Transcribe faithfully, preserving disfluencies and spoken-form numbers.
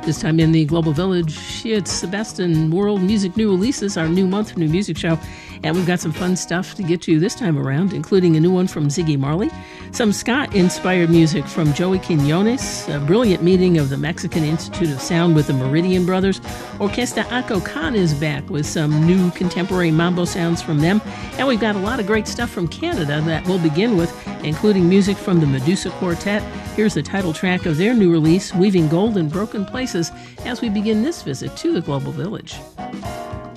This time in the Global Village, it's the best in world music new releases, our new month, new music show. And we've got some fun stuff to get to this time around, including a new one from Ziggy Marley, some ska-inspired music from Joey Quinones, a brilliant meeting of the Mexican Institute of Sound with the Meridian Brothers. Orquesta Ako Khan is back with some new contemporary mambo sounds from them. And we've got a lot of great stuff from Canada that we'll begin with, including music from the Medusa Quartet. Here's the title track of their new release, Weaving Gold in Broken Places, as we begin this visit to the Global Village.